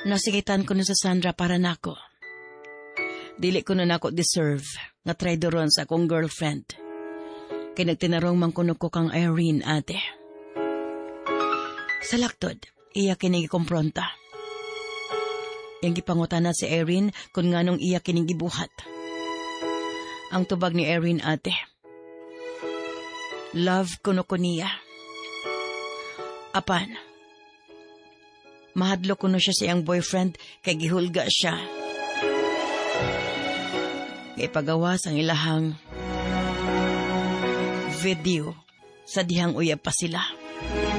Nasikitan ko na sa Sandra para nako. Dili ko na nako deserve nga traidoron sa akong girlfriend. Kay nagtinarong man kuno ko kang Irene, ate. Sa laktod, iya kining ikompronta. Yang gipangutana si Irene kung nganong iya kining gibuhat. Ang tubag ni Irene, ate. Love kuno ko niya. Apan, mahadlo kuno siya sa iyang boyfriend kay gihulga siya. Ipagawas ang ilahang video sa dihang uyab pa sila.